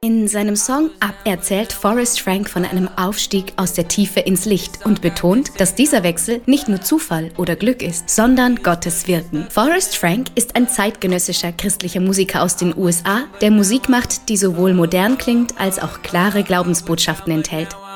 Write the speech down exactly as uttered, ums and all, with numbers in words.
In seinem Song Up erzählt Forrest Frank von einem Aufstieg aus der Tiefe ins Licht und betont, dass dieser Wechsel nicht nur Zufall oder Glück ist, sondern Gottes Wirken. Forrest Frank ist ein zeitgenössischer christlicher Musiker aus den U S A, der Musik macht, die sowohl modern klingt, als auch klare Glaubensbotschaften enthält.